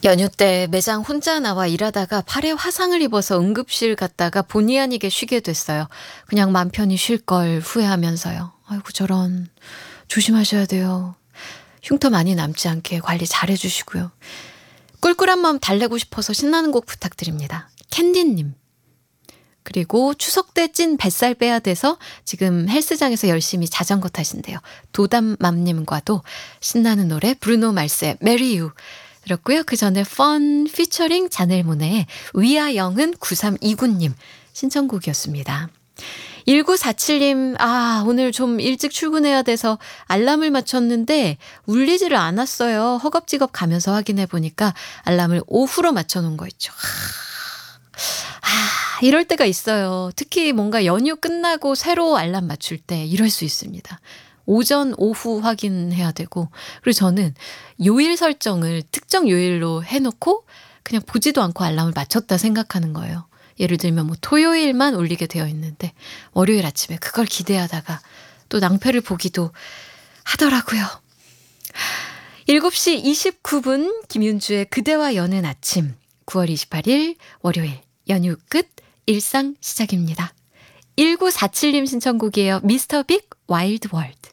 연휴 때 매장 혼자 나와 일하다가 팔에 화상을 입어서 응급실 갔다가 본의 아니게 쉬게 됐어요. 그냥 맘 편히 쉴 걸 후회하면서요. 아이고 저런. 조심하셔야 돼요. 흉터 많이 남지 않게 관리 잘 해주시고요. 꿀꿀한 마음 달래고 싶어서 신나는 곡 부탁드립니다. 캔디님. 그리고 추석 때 찐 뱃살 빼야 돼서 지금 헬스장에서 열심히 자전거 타신대요. 도담맘님과도 신나는 노래 브루노 마스의 Marry You 들었고요. 그 전에 펀 피처링 자넬모네의 위아영은 9329님 신청곡이었습니다. 1947님, 오늘 좀 일찍 출근해야 돼서 알람을 맞췄는데 울리지를 않았어요. 허겁지겁 가면서 확인해 보니까 알람을 오후로 맞춰놓은 거 있죠. 이럴 때가 있어요. 특히 뭔가 연휴 끝나고 새로 알람 맞출 때 이럴 수 있습니다. 오전, 오후 확인해야 되고, 그리고 저는 요일 설정을 특정 요일로 해놓고 그냥 보지도 않고 알람을 맞췄다 생각하는 거예요. 예를 들면 뭐 토요일만 울리게 되어 있는데 월요일 아침에 그걸 기대하다가 또 낭패를 보기도 하더라고요. 7시 29분 김윤주의 그대와 여는 아침 9월 28일 월요일 연휴 끝 일상 시작입니다. 1947님 신청곡이에요. 미스터 빅 와일드 월드.